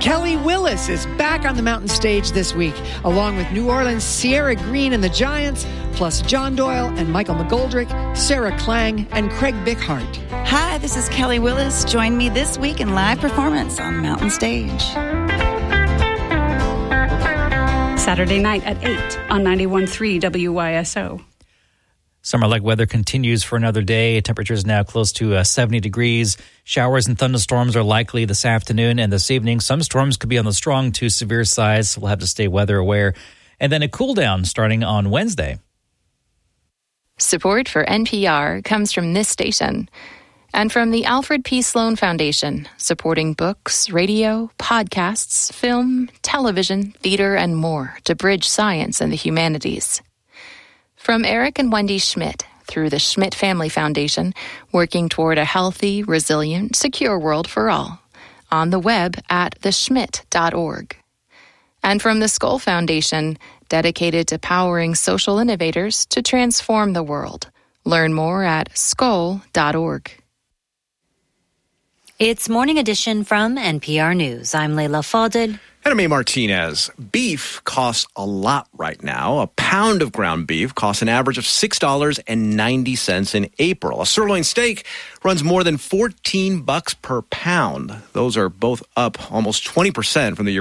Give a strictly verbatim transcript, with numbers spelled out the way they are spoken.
Kelly Willis is back on the mountain stage this week, along with New Orleans' Sierra Green and the Giants, plus John Doyle and Michael McGoldrick, Sarah Klang, and Craig Bickhart. Hi, this is Kelly Willis. Join me this week in live performance on Mountain Stage. Saturday night at eight on ninety-one point three W Y S O. Summer-like weather continues for another day. Temperatures now close to uh, seventy degrees. Showers and thunderstorms are likely this afternoon and this evening. Some storms could be on the strong to severe side, so we'll have to stay weather aware. And then a cool down starting on Wednesday. Support for N P R comes from this station and from the Alfred P. Sloan Foundation, supporting books, radio, podcasts, film, television, theater, and more to bridge science and the humanities. From Eric and Wendy Schmidt, through the Schmidt Family Foundation, working toward a healthy, resilient, secure world for all. On the web at the schmidt dot org. And from the Skoll Foundation, dedicated to powering social innovators to transform the world. Learn more at skoll dot org. It's Morning Edition from N P R News. I'm Leila Fadel. And I'm A. Martinez. Beef costs a lot right now. A pound of ground beef costs an average of six dollars and ninety cents in April. A sirloin steak runs more than fourteen bucks per pound. Those are both up almost twenty percent from the year